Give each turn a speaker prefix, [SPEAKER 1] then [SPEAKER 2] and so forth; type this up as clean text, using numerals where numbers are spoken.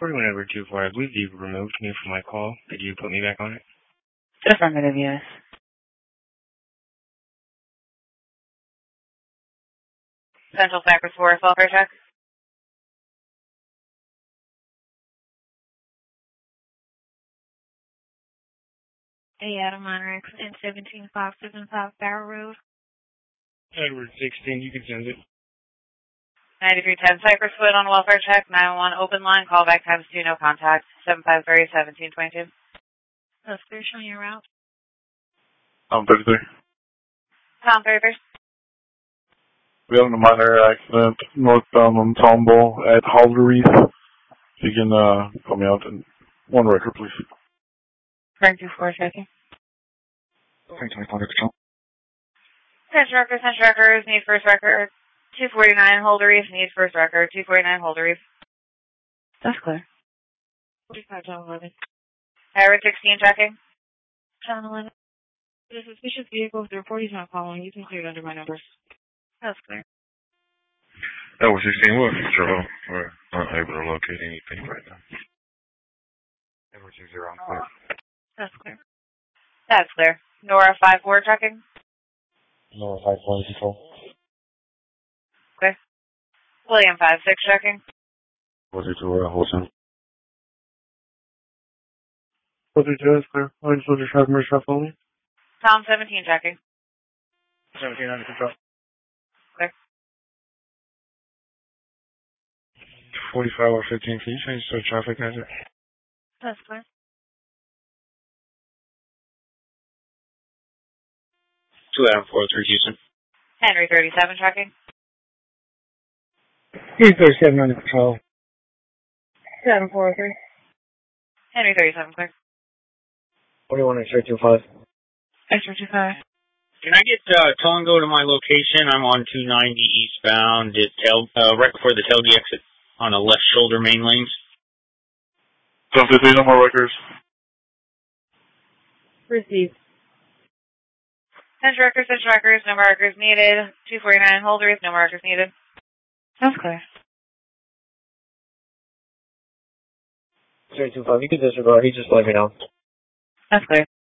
[SPEAKER 1] 41/24. I believe you removed me from my call. Did you put me back on it?
[SPEAKER 2] Affirmative, yes.
[SPEAKER 3] Central Packers 4, welfare check.
[SPEAKER 4] Hey, Adam Monrex, N17575 Barrow Road.
[SPEAKER 1] Edward 16, you can send it.
[SPEAKER 3] 9310 Cypress Wood on welfare check. 911 open line. Call back times 2, no contact. 753-1722.
[SPEAKER 4] That's clear, showing your route.
[SPEAKER 5] Tom 33.
[SPEAKER 3] Tom 33.
[SPEAKER 5] We have a minor accident northbound on Tomball at Halderreath. If you can call me out in one record, please.
[SPEAKER 2] Frank 24 checking.
[SPEAKER 5] Frank 24 control.
[SPEAKER 3] Central Records, need first record. 249 Holder Reef, need first record. 249 Holder Reef.
[SPEAKER 2] That's clear.
[SPEAKER 4] 45 John 11.
[SPEAKER 3] Edward 16 checking.
[SPEAKER 4] John 11. The suspicious vehicle, the report is not following. You can clear it under my numbers.
[SPEAKER 3] That's clear.
[SPEAKER 6] Edward 16, what control? We're not able to locate anything right now.
[SPEAKER 5] Edward 60 on clear.
[SPEAKER 4] That's clear.
[SPEAKER 3] That's clear. Nora 54 checking.
[SPEAKER 5] Nora 54 control.
[SPEAKER 3] Clear. William 56 checking.
[SPEAKER 5] 42 Holson.
[SPEAKER 1] 42 is clear. I just want to try commercial only.
[SPEAKER 3] Tom 17 checking.
[SPEAKER 1] 17 under control.
[SPEAKER 3] Clear.
[SPEAKER 1] 45 or 15, can you change to a traffic hazard?
[SPEAKER 4] That's clear.
[SPEAKER 1] 2 Adam 43 Houston.
[SPEAKER 3] Henry 37 checking.
[SPEAKER 1] He's 37 under control.
[SPEAKER 2] 743.
[SPEAKER 3] Henry 37 clear.
[SPEAKER 1] 41 X-ray 25.
[SPEAKER 2] Extra 25.
[SPEAKER 7] Can I get Tongo to my location? I'm on 290 eastbound at right before the Telge exit on the left shoulder main lanes.
[SPEAKER 5] 73, no more records.
[SPEAKER 2] Received.
[SPEAKER 3] Central Records, no markers needed. 249 Holder Reef, no markers needed.
[SPEAKER 2] That's clear.
[SPEAKER 1] 325, you can disregard. He just let me know.
[SPEAKER 2] That's clear.